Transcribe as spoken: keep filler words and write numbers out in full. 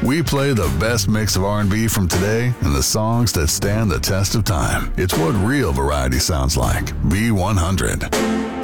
We play the best mix of R and B from today and the songs that stand the test of time. It's what real variety sounds like. B one hundred.